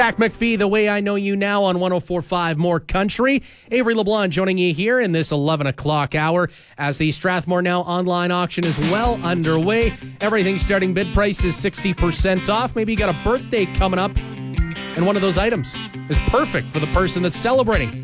Jack McPhee, The Way I Know You Now on 104.5 More Country. Avery LeBlanc joining you here in this 11 o'clock hour as the Strathmore Now online auction is well underway. Everything starting bid price is 60% off. Maybe you got a birthday coming up, and one of those items is perfect for the person that's celebrating.